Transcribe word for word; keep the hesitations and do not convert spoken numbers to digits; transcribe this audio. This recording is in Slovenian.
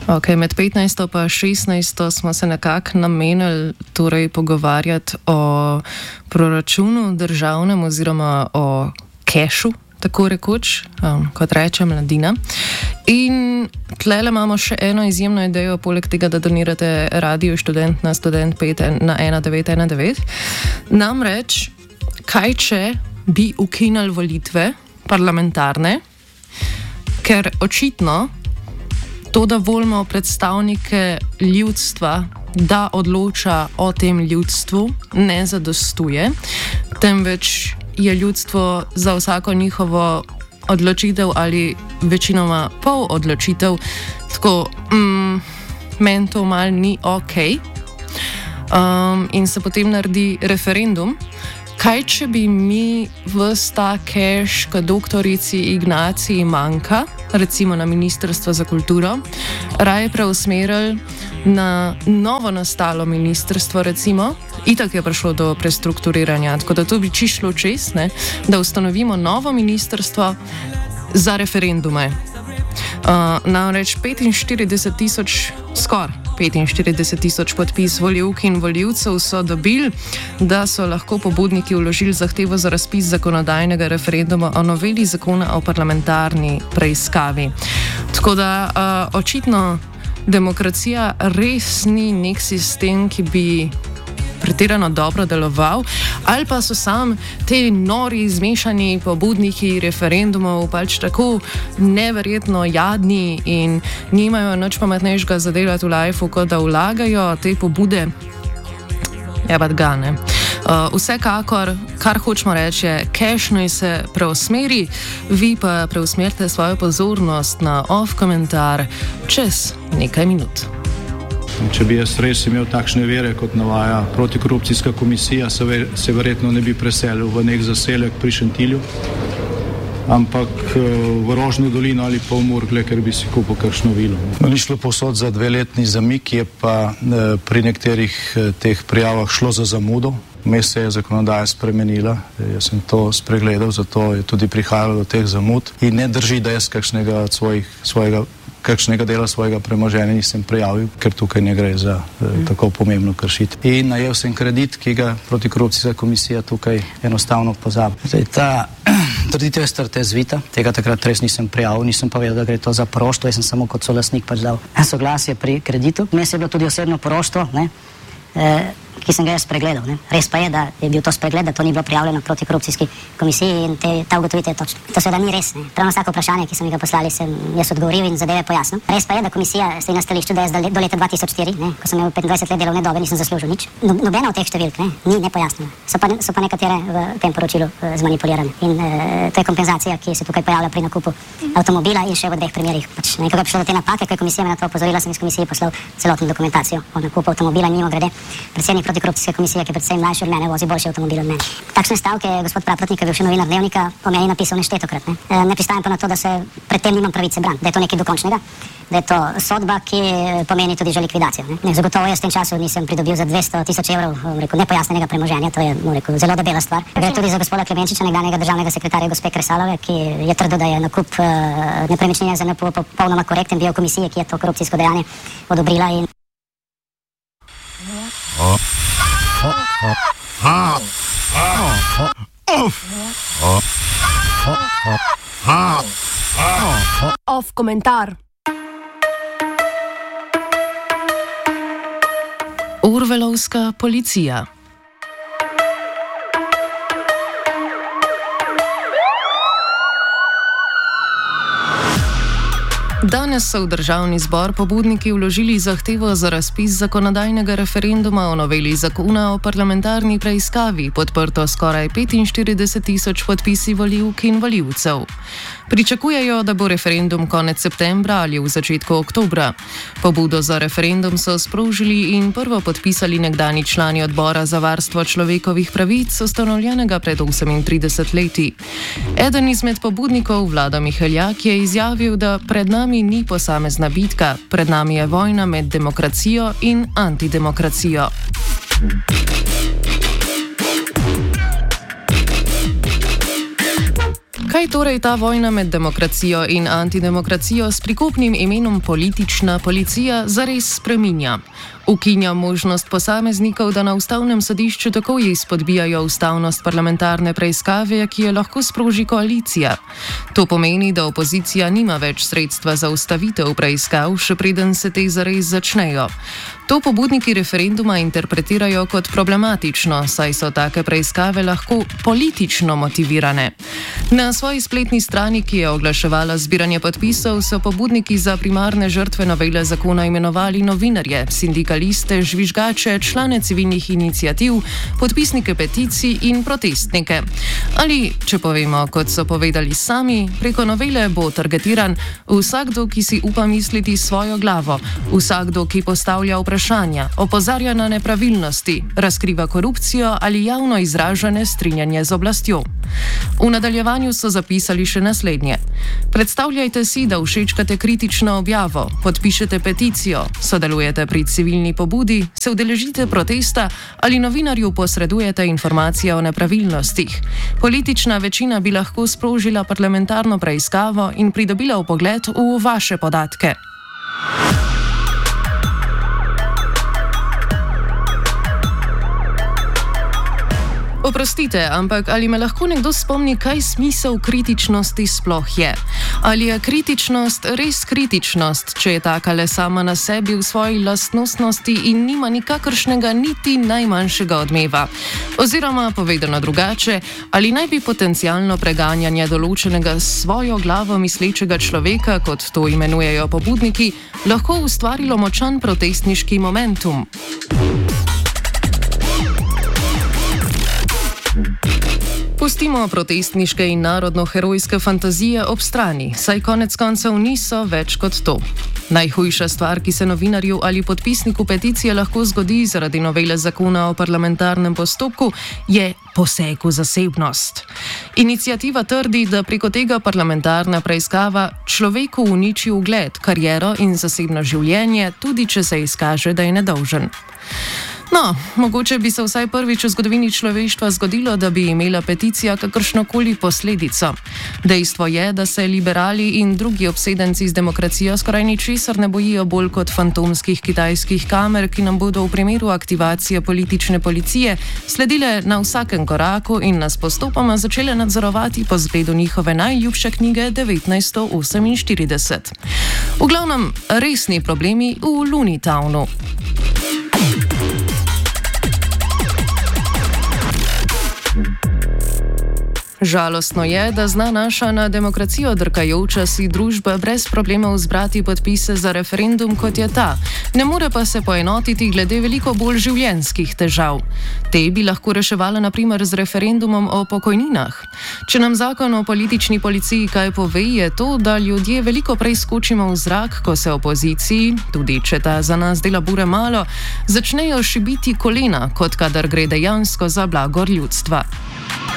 Okay, med petnajsto in šestnajsto smo se nekako namenili torej pogovarjati o proračunu državnem oziroma o kešu, tako rekoč, um, kot reče mladina. In tlele imamo še eno izjemno idejo, poleg tega, da donirate Radio Študent na Student pet na ena devet ena devet. Namreč, kaj če bi ukinili volitve parlamentarne, ker očitno to, da volimo predstavnike ljudstva, da odloča o tem ljudstvu, ne zadostuje, temveč je ljudstvo za vsako njihovo odločitev ali večinoma pol odločitev, tako, mm, meni to mal ni ok. Um, in se potem naredi referendum. Kaj, če bi mi ves ta keš, ko doktorici Ignaciji manjka, recimo na Ministrstvo za kulturo, raje preusmerili na novo nastalo ministrstvo, recimo, itak je prišlo do prestrukturiranja, tako da to bi čišlo čez, ne, da ustanovimo novo ministrstvo za referendume. Uh, namreč petinštirideset tisoč, skoraj petinštirideset tisoč podpis volivk in volivcev so dobili, da so lahko pobudniki vložili zahtevo za razpis zakonodajnega referenduma o noveli zakona o parlamentarni preiskavi. Tako da uh, očitno demokracija res ni nek sistem, ki bi pretirano dobro deloval, ali pa so sam te nori zmešani pobudniki referendumov pač tako neverjetno jadni in nimajo nič pametnejšega za delati v lifeu, kot da vlagajo te pobude. Je pa ga, ne. Uh, vsekakor, kar hočemo reči, je, cash naj se preusmeri, vi pa preusmerite svojo pozornost na off komentar čez nekaj minut. Če bi jaz res imel takšne vere, kot navaja protikorupcijska komisija, se, ver, se verjetno ne bi preselil v nek zaselek pri Šentilju, ampak v Rožno dolino ali pa v Murgle, ker bi si kupil kakšno vilo. Ni šlo povsod za dveletni zamik, je pa pri nekaterih teh prijavah šlo za zamudo. Vmes se je zakonodaja spremenila, jaz sem to spregledal, zato je tudi prihajalo do teh zamud. In ne drži, da jaz kakšnega svojih, svojega kakšnega dela svojega premoženja nisem prijavil, ker tukaj ne gre za eh, tako pomembno kršitev. In najel sem kredit, ki ga protikorupcijska komisija tukaj enostavno pozabi. Zdaj, ta trditev je strte zvita, tega takrat res nisem prijavil, nisem pa vedel, da gre to za poroštvo, jaz sem samo kot solastnik pač dal soglasje pri kreditu. Vmes je bilo tudi osebno poroštvo, ne, eh, ki sem ga jaz spregledal. Ne. Res pa je, da je bil to spregled, da to ni bilo prijavljeno protikorupcijski komisiji in te, ta ugotovitev je točna. To seveda ni res. Ne. Prav na vsako vprašanje, ki sem ga poslali, sem jaz odgovoril in zadeve pojasnil. Res pa je, da komisija stoji na stališču, da jaz do leta dva tisoč štiri, ne, ko sem imel petindvajset let delovne dobe, nisem zaslužil nič. No, nobena od teh številk ne, ni nepojasnjena. So pa, so pa nekatere v tem poročilu uh, zmanipulirane. In uh, to je kompenzacija, ki se tukaj pojavlja pri nakupu avtomobila in še v dveh primerih. Pač nekako je prišlo do te napake, ko je komisija me na to opozorila, sem iz komisije poslal celotno dokumentacijo o nakupu avtomobila in mimogrede predsednik protikorupcijske komisije, ki je predvsem mlajši od mene, vozi boljši avtomobil od mene. Takšne stavke je gospod Praprotnik, ki je bil še novinar Dnevnika, o meni napisal neštetokrat. Ne, e, ne pristajam pa na to, da se predtem nimam pravice braniti, da je to nekaj dokončnega, da je to sodba, ki pomeni tudi že likvidacijo. Ne. Ne, zagotovo jaz v tem času nisem pridobil za dvesto tisoč evrov rekel, nepojasnenega premoženja, to je rekel, zelo debela stvar. Gre tudi za gospoda Klemenčiča, nekdanjega državnega sekretarja gospe Kresalove, ki je trdil, da je nakup uh, nepremičnine za N P O popolnoma korekten bil komisije, ki je to korupcijsko dejanje odobrila in Off komentar. Orwellovska policija. Danes so v državni zbor pobudniki vložili zahtevo za razpis zakonodajnega referenduma o noveli zakona o parlamentarni preiskavi, podprto skoraj petinštirideset tisoč podpisi volivk in volivcev. Pričakujejo, da bo referendum konec septembra ali v začetku oktobra. Pobudo za referendum so sprožili in prvo podpisali nekdani člani odbora za varstvo človekovih pravic, ustanovljenega pred osemintrideset leti. Eden izmed pobudnikov, Vlado Miheljak, je izjavil, da pred nami ni posamezna bitka, pred nami je vojna med demokracijo in antidemokracijo. Kaj Kaj torej ta vojna med demokracijo in antidemokracijo s prikupnim imenom politična policija zares spreminja? Ukinja možnost posameznikov, da na ustavnem sodišču takoj izpodbijajo ustavnost parlamentarne preiskave, ki jo lahko sproži koalicija. To pomeni, da opozicija nima več sredstva za ustavitev preiskav, še preden se te zares začnejo. To pobudniki referenduma interpretirajo kot problematično, saj so take preiskave lahko politično motivirane. Na svoji spletni strani, ki je oglaševala zbiranje podpisov, so pobudniki za primarne žrtve novele zakona imenovali novinarje, sindikaliste, žvižgače, člane civilnih iniciativ, podpisnike peticij in protestnike. Ali, če povemo, kot so povedali sami, preko novele bo targetiran vsakdo, ki si upa misliti svojo glavo, vsakdo, ki postavlja vprašanja, opozarja na nepravilnosti, razkriva korupcijo ali javno izraža nestrinjanje z oblastjo. V nadaljevanju so zapisali še naslednje. Predstavljajte si, da všečkate kritično objavo, podpišete peticijo, sodelujete pri civilni pobudi, se udeležite protesta ali novinarju posredujete informacije o nepravilnostih. Politična večina bi lahko sprožila parlamentarno preiskavo in pridobila vpogled v vaše podatke. Oprostite, ampak ali me lahko nekdo spomni, kaj smisel kritičnosti sploh je? Ali je kritičnost res kritičnost, če je taka le sama na sebi v svoji lastnostnosti in nima nikakršnega niti najmanjšega odmeva? Oziroma, povedano drugače, ali naj bi potencialno preganjanje določenega svojo glavo mislečega človeka, kot to imenujejo pobudniki, lahko ustvarilo močan protestniški momentum? Pustimo protestniške in narodno-herojske fantazije ob strani, saj konec koncev niso več kot to. Najhujša stvar, ki se novinarju ali podpisniku peticije lahko zgodi zaradi novele zakona o parlamentarnem postopku, je poseg v zasebnost. Iniciativa trdi, da preko tega parlamentarna preiskava človeku uniči ugled, kariero in zasebno življenje, tudi če se izkaže, da je nedolžen. No, mogoče bi se vsaj prvič v zgodovini človeštva zgodilo, da bi imela peticija kakršnokoli posledico. Dejstvo je, da se liberali in drugi obsedenci z demokracijo skoraj ničesar ne bojijo bolj kot fantomskih kitajskih kamer, ki nam bodo v primeru aktivacije politične policije sledile na vsakem koraku in nas postopoma začele nadzorovati po zgledu njihove najljubše knjige devetnajststo oseminštirideset. V glavnem, resni problemi v Lunitownu. Žalostno je, da zna naša na demokracijo drkajoča si družba brez problemov zbrati podpise za referendum, kot je ta. Ne more pa se poenotiti glede veliko bolj življenjskih težav. Te bi lahko reševala na primer z referendumom o pokojninah. Če nam zakon o politični policiji kaj pove, je to, da ljudje veliko prej skočimo v zrak, ko se opoziciji, tudi če ta za nas dela bure malo, začnejo šibiti kolena, kot kadar gre dejansko za blagor ljudstva.